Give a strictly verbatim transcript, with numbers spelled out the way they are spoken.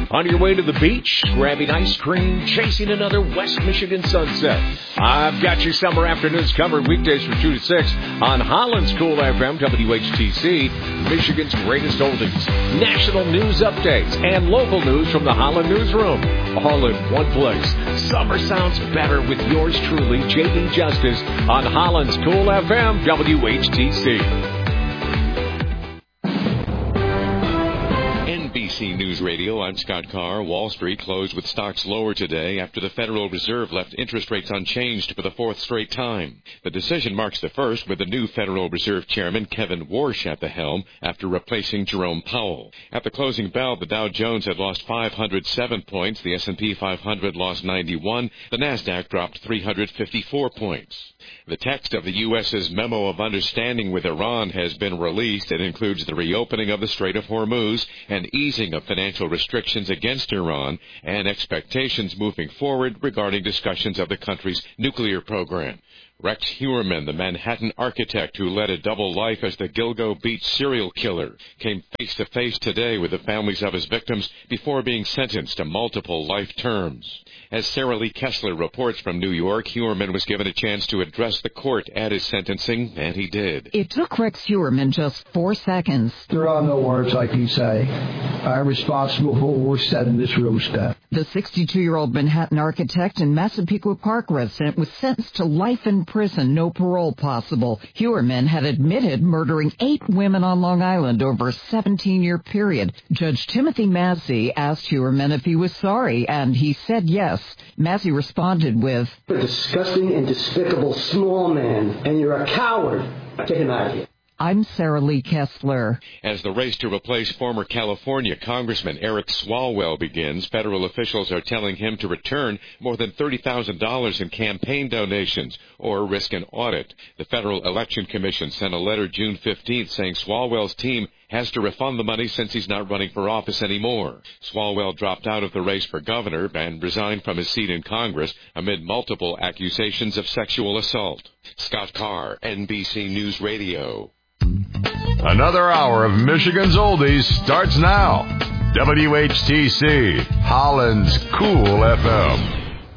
On your way to the beach, grabbing ice cream, chasing another West Michigan sunset. I've got your summer afternoons covered weekdays from two to six on Holland's Cool F M, W H T C, Michigan's greatest oldies, national news updates, and local news from the Holland Newsroom. All in one place. Summer sounds better with yours truly, J D Justice, on Holland's Cool F M, W H T C. N B C News Radio, I'm Scott Carr. Wall Street closed with stocks lower today after the Federal Reserve left interest rates unchanged for the fourth straight time. The decision marks the first with the new Federal Reserve Chairman Kevin Warsh at the helm after replacing Jerome Powell. At the closing bell, the Dow Jones had lost five hundred seven points, the S and P five hundred lost ninety-one, the NASDAQ dropped three hundred fifty-four points. The text of the U S's Memo of Understanding with Iran has been released. It includes the reopening of the Strait of Hormuz and easing of financial restrictions against Iran and expectations moving forward regarding discussions of the country's nuclear program. Rex Heuermann, the Manhattan architect who led a double life as the Gilgo Beach serial killer, came face-to-face today with the families of his victims before being sentenced to multiple life terms. As Sarah Lee Kessler reports from New York, Heuermann was given a chance to address the court at his sentencing, and he did. It took Rex Heuermann just four seconds. There are no words I can say. I'm responsible for what was said in this room, Steph. The sixty-two-year-old Manhattan architect and Massapequa Park resident was sentenced to life in prison, no parole possible. Heuermann had admitted murdering eight women on Long Island over a seventeen-year period. Judge Timothy Massey asked Heuermann if he was sorry, and he said yes. Massey responded with, "You're a disgusting and despicable small man, and you're a coward. Get him out of here." I'm Sarah Lee Kessler. As the race to replace former California Congressman Eric Swalwell begins, federal officials are telling him to return more than thirty thousand dollars in campaign donations or risk an audit. The Federal Election Commission sent a letter June fifteenth saying Swalwell's team has to refund the money since he's not running for office anymore. Swalwell dropped out of the race for governor and resigned from his seat in Congress amid multiple accusations of sexual assault. Scott Carr, N B C News Radio. Another hour of Michigan's Oldies starts now. W H T C, Holland's Cool F M.